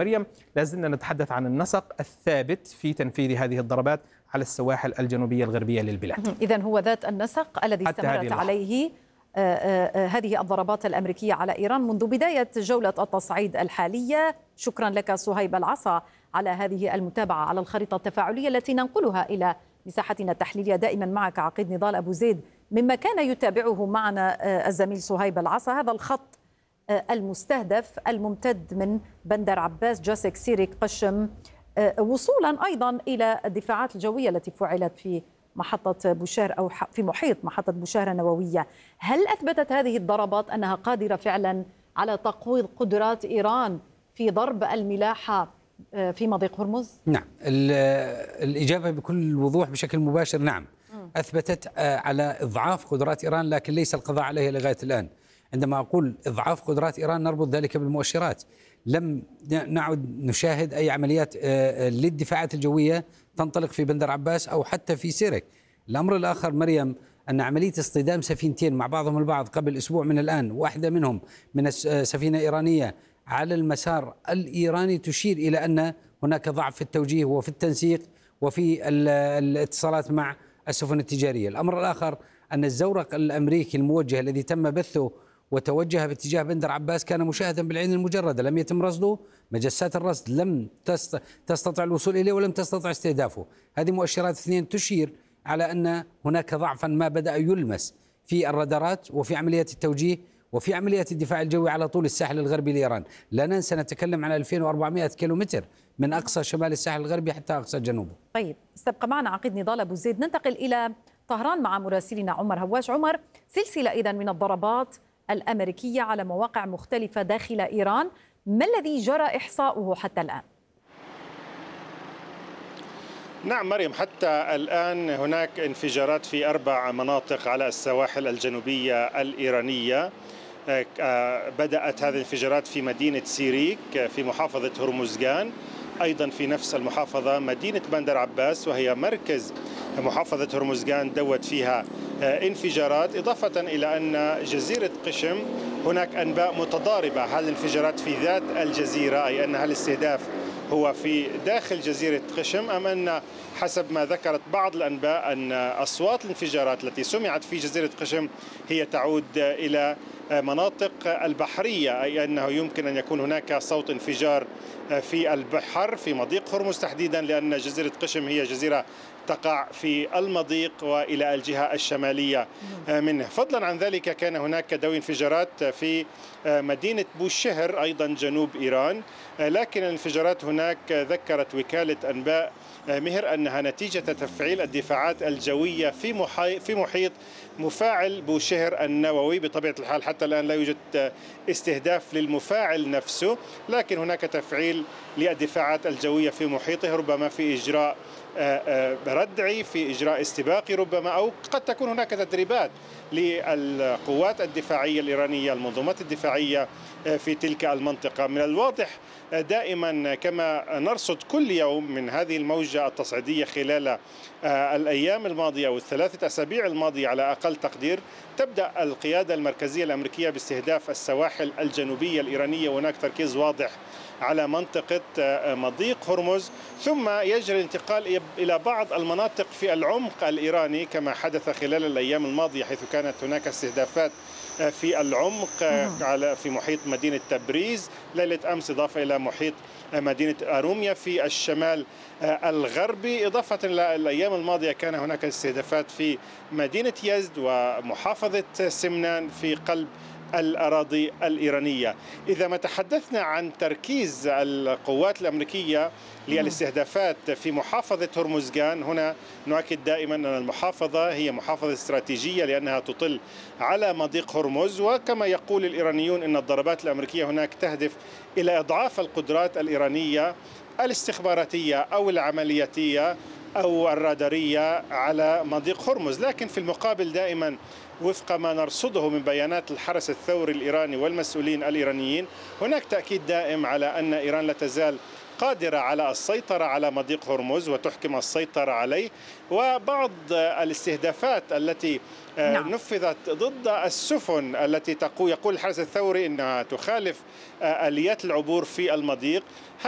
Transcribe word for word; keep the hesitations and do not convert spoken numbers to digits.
مريم، لازلنا نتحدث عن النسق الثابت في تنفيذ هذه الضربات على السواحل الجنوبية الغربية للبلاد. إذن هو ذات النسق الذي استمرت عليه هذه الضربات الأمريكية على إيران منذ بداية جولة التصعيد الحالية. شكرا لك صهيب العصا على هذه المتابعة على الخريطة التفاعلية التي ننقلها إلى مساحتنا التحليلية. دائما معك عقيد نضال أبو زيد مما كان يتابعه معنا الزميل صهيب العصا، هذا الخط المستهدف الممتد من بندر عباس جاسك سيرك قشم وصولا أيضا إلى الدفاعات الجوية التي فعلت في محطة بوشهر أو في محيط محطة بوشهر النووية. هل أثبتت هذه الضربات أنها قادرة فعلا على تقويض قدرات إيران في ضرب الملاحة في مضيق هرمز؟ نعم، الإجابة بكل وضوح بشكل مباشر نعم. أثبتت على إضعاف قدرات إيران، لكن ليس القضاء عليها لغاية الآن. عندما أقول إضعاف قدرات إيران نربط ذلك بالمؤشرات. لم نعد نشاهد أي عمليات للدفاعات الجوية تنطلق في بندر عباس أو حتى في سيرك. الأمر الآخر مريم أن عملية اصطدام سفينتين مع بعضهم البعض قبل أسبوع من الآن، واحدة منهم من سفينة إيرانية على المسار الإيراني، تشير إلى أن هناك ضعف في التوجيه وفي التنسيق وفي الاتصالات مع السفن التجارية. الأمر الآخر أن الزورق الأمريكي الموجه الذي تم بثه وتوجه باتجاه بندر عباس كان مشاهدا بالعين المجردة، لم يتم رصده، مجسات الرصد لم تستطع الوصول إليه ولم تستطع استهدافه. هذه مؤشرات اثنين تشير على أن هناك ضعفا ما بدأ يلمس في الرادارات وفي عمليات التوجيه وفي عمليات الدفاع الجوي على طول الساحل الغربي لإيران. لا ننسى نتكلم عن ألفين وأربعمائة كيلومتر من أقصى شمال الساحل الغربي حتى أقصى جنوبه. طيب استبقى معنا عقيد نضال أبو زيد. ننتقل إلى طهران مع مراسلنا عمر هواش. عمر، سلسلة إذن من الضربات الأمريكية على مواقع مختلفة داخل إيران، ما الذي جرى إحصاؤه حتى الآن؟ نعم مريم، حتى الآن هناك انفجارات في أربع مناطق على السواحل الجنوبية الإيرانية. بدأت هذه الانفجارات في مدينة سيريك في محافظة هرمزغان، أيضا في نفس المحافظة مدينة بندر عباس وهي مركز محافظة هرمزغان دوت فيها انفجارات، إضافة إلى أن جزيرة قشم هناك أنباء متضاربة. هل الانفجارات في ذات الجزيرة، أي أن هل الاستهداف هو في داخل جزيرة قشم، أم أن حسب ما ذكرت بعض الأنباء أن أصوات الانفجارات التي سمعت في جزيرة قشم هي تعود إلى مناطق البحرية، أي أنه يمكن أن يكون هناك صوت انفجار في البحر في مضيق هرمز تحديدا، لأن جزيرة قشم هي جزيرة تقع في المضيق وإلى الجهة الشمالية منه. فضلا عن ذلك كان هناك دوي انفجارات في مدينة بوشهر أيضا جنوب إيران، لكن الانفجارات هناك ذكرت وكالة أنباء مهر أنها نتيجة تفعيل الدفاعات الجوية في في محيط مفاعل بوشهر النووي. بطبيعة الحال حتى الآن لا يوجد استهداف للمفاعل نفسه، لكن هناك تفعيل للدفاعات الجوية في محيطه، ربما في إجراء ردعي، في إجراء استباقي ربما، أو قد تكون هناك تدريبات للقوات الدفاعية الإيرانية، المنظومات الدفاعية في تلك المنطقة. من الواضح دائما كما نرصد كل يوم من هذه الموجة التصعيدية خلال الأيام الماضية والثلاثة أسابيع الماضية على أقل تقدير، تبدأ القيادة المركزية الأمريكية باستهداف السواحل الجنوبية الإيرانية، وهناك تركيز واضح على منطقة مضيق هرمز، ثم يجري الانتقال إلى بعض المناطق في العمق الإيراني كما حدث خلال الأيام الماضية، حيث كانت هناك استهدافات في العمق على في محيط مدينة تبريز ليلة أمس، إضافة إلى محيط مدينة أروميا في الشمال الغربي. إضافة إلى الأيام الماضية كان هناك استهدافات في مدينة يزد ومحافظة سمنان في قلب الأراضي الإيرانية. إذا ما تحدثنا عن تركيز القوات الأمريكية للاستهدافات في محافظة هرمزغان، هنا نؤكد دائما أن المحافظة هي محافظة استراتيجية لأنها تطل على مضيق هرمز، وكما يقول الإيرانيون أن الضربات الأمريكية هناك تهدف إلى إضعاف القدرات الإيرانية الاستخباراتية أو العملياتية أو الرادارية على مضيق هرمز. لكن في المقابل دائما وفق ما نرصده من بيانات الحرس الثوري الإيراني والمسؤولين الإيرانيين، هناك تأكيد دائم على أن إيران لا تزال قادرة على السيطرة على مضيق هرمز وتحكم السيطرة عليه. وبعض الاستهدافات التي نعم. نفذت ضد السفن التي تقول يقول الحرس الثوري أنها تخالف آليات العبور في المضيق،